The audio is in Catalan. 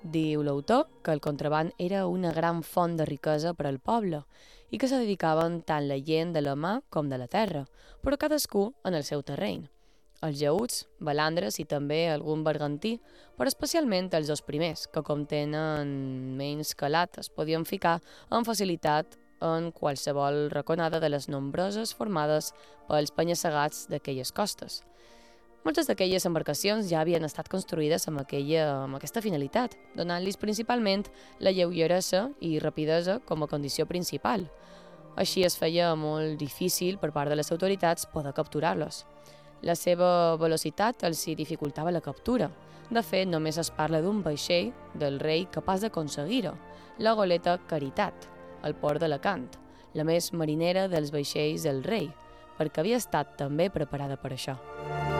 Diu l'autor que el contraban era una gran font de riquesa per al poble i que se dedicaven tant la gent de la mà com de la terra, però cadascú en el seu terreny. Els lleuts, balandres i també algun bergantí, però especialment els dos primers, que com tenen menys calat es podien ficar amb facilitat en qualsevol raconada de les nombroses formades pels penya-segats d'aquelles costes. Moltes d'aquelles embarcacions ja havien estat construïdes amb aquesta finalitat, donant-los principalment la lleugeresa i rapidesa com a condició principal. Així es feia molt difícil per part de les autoritats poder capturar-los. La seva velocitat els hi dificultava la captura. De fet, només es parla d'un vaixell del rei capaç d'aconseguir-ho, la goleta Caritat, al port d'Alacant, la més marinera dels vaixells del rei, perquè havia estat també preparada per això.